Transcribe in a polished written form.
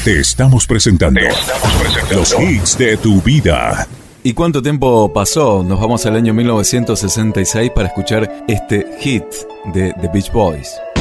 Te estamos presentando los hits de tu vida. ¿Y cuánto tiempo pasó? Nos vamos al año 1966 para escuchar este hit de The Beach Boys.